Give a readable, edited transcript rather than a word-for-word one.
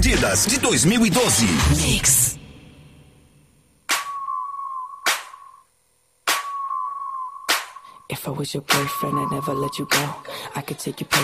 Didas de 2012. Mix. If I was your boyfriend, I'd never let you go. I could take you places.